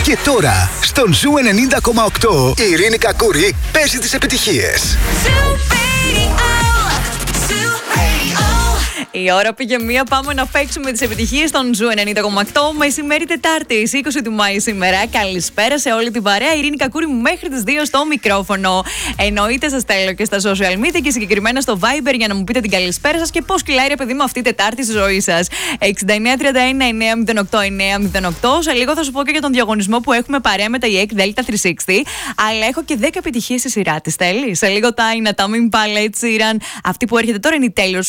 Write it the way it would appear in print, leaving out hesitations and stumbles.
Και τώρα, στον Ζου 90,8, η Ειρήνη Κακούρη παίζει τις επιτυχίες. Η ώρα πήγε μία, πάμε να παίξουμε τις επιτυχίες των Ζου 90,8. Μεσημέρι Τετάρτης, 20 του Μάη σήμερα. Καλησπέρα σε όλη την παρέα. Η Ειρήνη Κακούρη μέχρι τις 2 στο μικρόφωνο. Εννοείται σας στέλνω και στα social media και συγκεκριμένα στο Viber για να μου πείτε την καλησπέρα σας και πώς κυλάει ρε παιδί μου αυτή η Τετάρτη στη ζωή σας. 6931-908. Σε λίγο θα σου πω και για τον διαγωνισμό που έχουμε παρέα με τα EEC Delta 360. Αλλά έχω και 10 επιτυχίες στη σειρά της. Θέλει. Σε λίγο τα είναι τα Μην Palette Sheeran. Αυτή που έρχεται τώρα είναι η Taylor